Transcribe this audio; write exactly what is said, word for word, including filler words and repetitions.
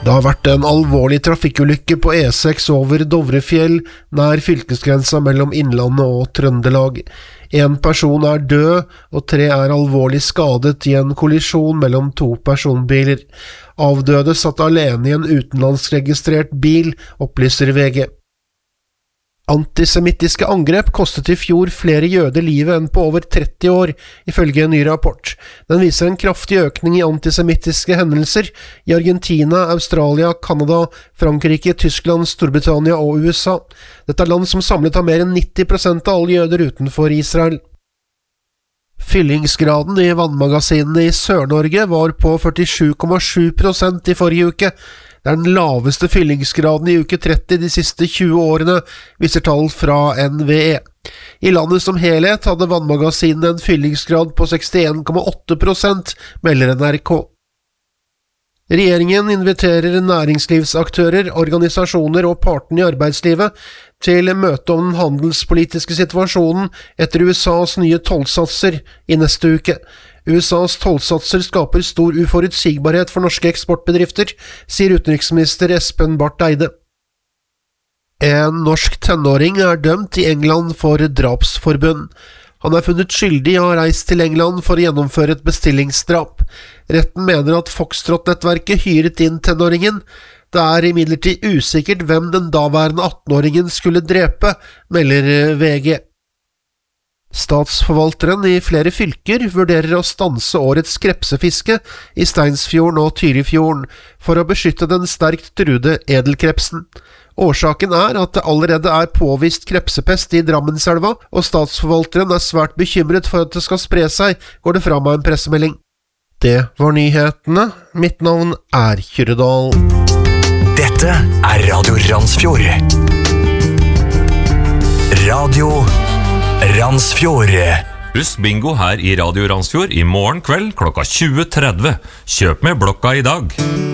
Det har vært en alvorlig trafikkulykke på E seks over Dovrefjell, nær fylkesgrensa mellom Innlandet og Trøndelag. En person er død, og tre er alvorlig skadet i en kollisjon mellom to personbiler. Avdøde satt alene i en utenlandsregistrert bil, opplyser V G. Antisemittiske angrep kostet i fjor flere jøder livet enn på over tretti år, ifølge en ny rapport. Den viser en kraftig økning i antisemittiske hendelser i Argentina, Australia, Kanada, Frankrike, Tyskland, Storbritannia og U S A. Dette er land som samlet har mer enn nitti prosent av alle jøder utenfor Israel. Fyllingsgraden i vannmagasinene i Sør-Norge var på førtisju komma sju prosent i forrige uke. Det er den laveste fyllingsgraden i uke tretti de siste tjue årene, viser tall fra N V E. I landet som helhet hadde vannmagasinene en fyllingsgrad på sekstien komma åtte prosent, melder N R K. Regjeringen inviterer næringslivsaktører, organisasjoner og partene i arbeidslivet til møte om den handelspolitiske situasjonen etter U S A's nye tollsatser i neste uke. U S A's tollsatser skaper stor uforutsigbarhet for norske eksportbedrifter, sier utenriksminister Espen Barth Eide. En norsk tenåring er dømt i England for drapsforbund. Han er funnet skyldig og har reist til England for å gjennomføre et bestillingsdrap. Retten mener at Foxtrot-nettverket hyret inn tenåringen. Det er imidlertid usikkert hvem den daværende atten-åringen skulle drepe, melder V G. Statsforvalteren i flere fylker vurderer å stanse årets krepsefiske i Steinsfjorden og Tyrifjorden for å beskytte den sterkt truede edelkrepsen. Årsaken er at det allerede er påvist krepsepest i Drammenselva, og statsforvalteren er svært bekymret for at det skal spre seg, går det fram av en pressemelding. Det var nyhetene. Mitt navn er Kyrredal. Dette er Radio Randsfjord. Radio Randsfjord. Husk bingo her i Radio Randsfjord i morgen kveld klokka tjue tretti. Kjøp med blokka i dag.